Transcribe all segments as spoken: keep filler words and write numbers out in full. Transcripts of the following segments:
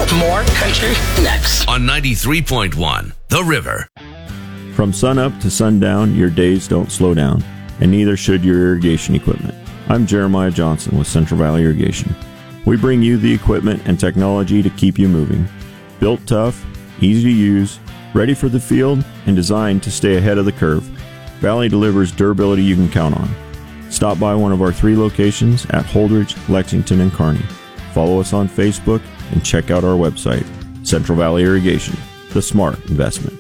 More country next. On ninety-three point one, The River. From sunup to sundown, your days don't slow down, and neither should your irrigation equipment. I'm Jeremiah Johnson with Central Valley Irrigation. We bring you the equipment and technology to keep you moving. Built tough, easy to use, ready for the field, and designed to stay ahead of the curve, Valley delivers durability you can count on. Stop by one of our three locations at Holdridge, Lexington, and Kearney. Follow us on Facebook and check out our website, Central Valley Irrigation, the smart investment.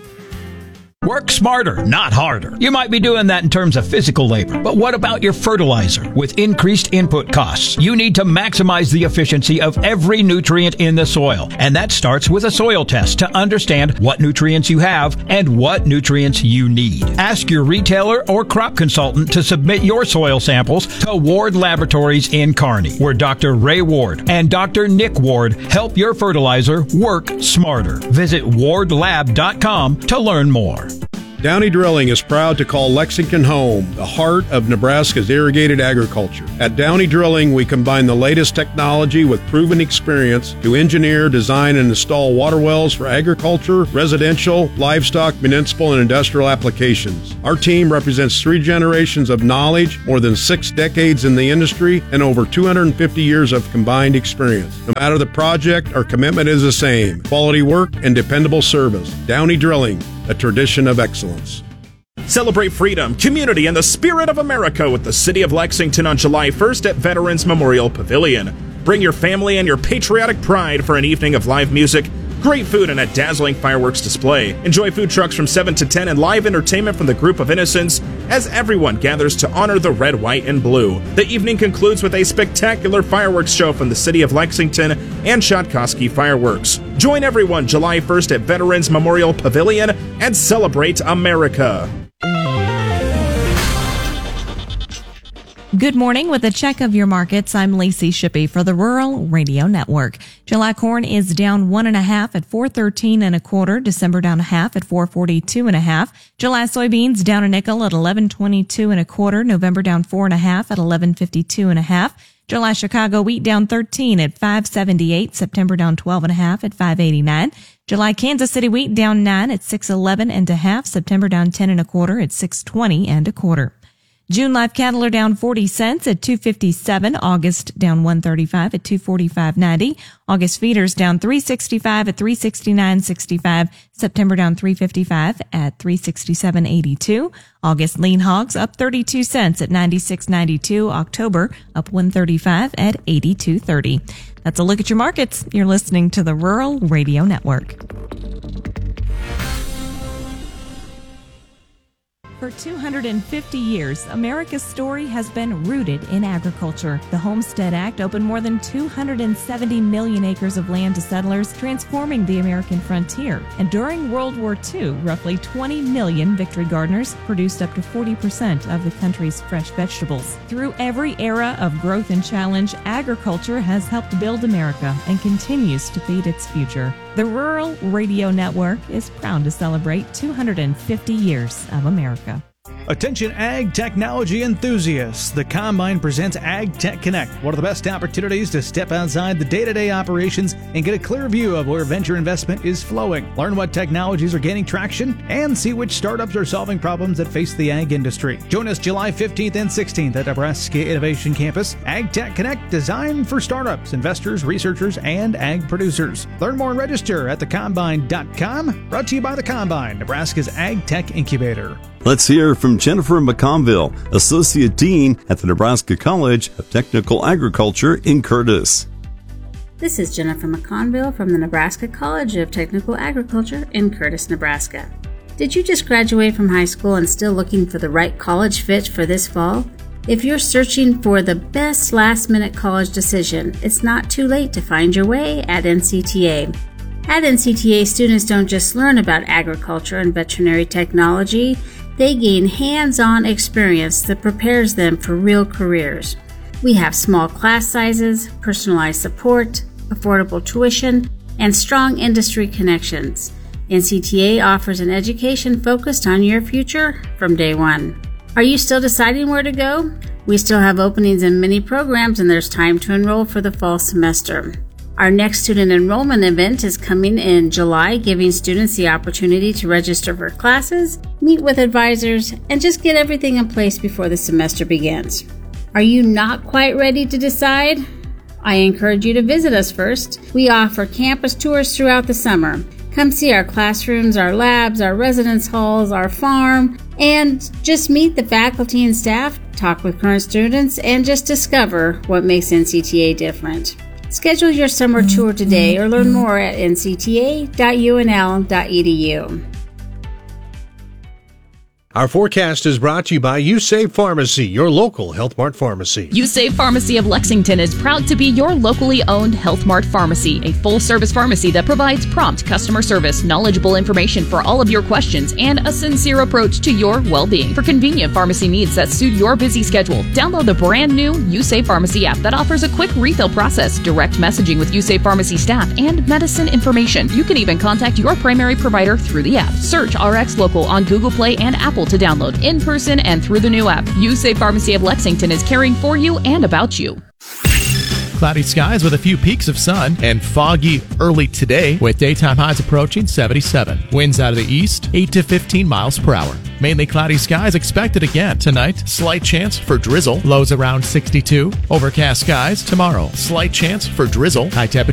Work smarter, not harder. You might be doing that in terms of physical labor, but what about your fertilizer? With increased input costs, you need to maximize the efficiency of every nutrient in the soil. And that starts with a soil test to understand what nutrients you have and what nutrients you need. Ask your retailer or crop consultant to submit your soil samples to Ward Laboratories in Kearney, where Doctor Ray Ward and Doctor Nick Ward help your fertilizer work smarter. Visit ward lab dot com to learn more. Downey Drilling is proud to call Lexington home, the heart of Nebraska's irrigated agriculture. At Downey Drilling, we combine the latest technology with proven experience to engineer, design, and install water wells for agriculture, residential, livestock, municipal, and industrial applications. Our team represents three generations of knowledge, more than six decades in the industry, and over two hundred fifty years of combined experience. No matter the project, our commitment is the same: quality work and dependable service. Downey Drilling, a tradition of excellence. Celebrate freedom, community, and the spirit of America with the City of Lexington on July first at Veterans Memorial Pavilion. Bring your family and your patriotic pride for an evening of live music, great food, and a dazzling fireworks display. Enjoy food trucks from seven to ten and live entertainment from the Group of Innocents as everyone gathers to honor the red, white, and blue. The evening concludes with a spectacular fireworks show from the City of Lexington and Shotkoski Fireworks. Join everyone July first at Veterans Memorial Pavilion and celebrate America. Good morning. With a check of your markets, I'm Lacey Shippey for the Rural Radio Network. July corn is down one and a half at four thirteen and a quarter. December down a half at four forty-two and a half. July soybeans down a nickel at eleven twenty-two and a quarter. November down four and a half at eleven fifty-two and a half. July Chicago wheat down thirteen at five seventy-eight. September down twelve and a half at five eighty-nine. July Kansas City wheat down nine at six eleven and a half. September down ten and a quarter at six twenty and a quarter. June live cattle are down forty cents at two fifty-seven. August down one thirty-five at two forty-five ninety. August feeders down three sixty-five at three sixty-nine sixty-five. September down three fifty-five at three sixty-seven eighty-two. August lean hogs up thirty-two cents at ninety-six ninety-two. October up one thirty-five at eighty-two thirty. That's a look at your markets. You're listening to the Rural Radio Network. For two hundred fifty years, America's story has been rooted in agriculture. The Homestead Act opened more than two hundred seventy million acres of land to settlers, transforming the American frontier. And during World War Two, roughly twenty million Victory Gardeners produced up to forty percent of the country's fresh vegetables. Through every era of growth and challenge, agriculture has helped build America and continues to feed its future. The Rural Radio Network is proud to celebrate two hundred fifty years of America. Attention ag technology enthusiasts. The Combine presents Ag Tech Connect, one of the best opportunities to step outside the day-to-day operations and get a clear view of where venture investment is flowing. Learn what technologies are gaining traction and see which startups are solving problems that face the ag industry. Join us July fifteenth and sixteenth at Nebraska Innovation Campus. Ag Tech Connect, designed for startups, investors, researchers, and ag producers. Learn more and register at the combine dot com. Brought to you by the Combine, Nebraska's Ag Tech Incubator. Let's hear from Jennifer McConville, Associate Dean at the Nebraska College of Technical Agriculture in Curtis. This is Jennifer McConville from the Nebraska College of Technical Agriculture in Curtis, Nebraska. Did you just graduate from high school and still looking for the right college fit for this fall? If you're searching for the best last-minute college decision, it's not too late to find your way at N C T A. At N C T A, students don't just learn about agriculture and veterinary technology. They gain hands-on experience that prepares them for real careers. We have small class sizes, personalized support, affordable tuition, and strong industry connections. N C T A offers an education focused on your future from day one. Are you still deciding where to go? We still have openings in many programs, and there's time to enroll for the fall semester. Our next student enrollment event is coming in July, giving students the opportunity to register for classes, meet with advisors, and just get everything in place before the semester begins. Are you not quite ready to decide? I encourage you to visit us first. We offer campus tours throughout the summer. Come see our classrooms, our labs, our residence halls, our farm, and just meet the faculty and staff, talk with current students, and just discover what makes N C T A different. Schedule your summer tour today or learn more at n c t a dot u n l dot e d u. Our forecast is brought to you by USAVE Pharmacy, your local Health Mart pharmacy. USAVE Pharmacy of Lexington is proud to be your locally owned Health Mart pharmacy, a full-service pharmacy that provides prompt customer service, knowledgeable information for all of your questions, and a sincere approach to your well-being. For convenient pharmacy needs that suit your busy schedule, download the brand-new USAVE Pharmacy app that offers a quick refill process, direct messaging with USAVE Pharmacy staff, and medicine information. You can even contact your primary provider through the app. Search R X Local on Google Play and Apple to download in person and through the new app. USAVE Pharmacy of Lexington is caring for you and about you. Cloudy skies with a few peaks of sun and foggy early today with daytime highs approaching seventy-seven. Winds out of the east, eight to fifteen miles per hour. Mainly cloudy skies expected again tonight. Slight chance for drizzle. Lows around sixty-two. Overcast skies tomorrow. Slight chance for drizzle. High temperature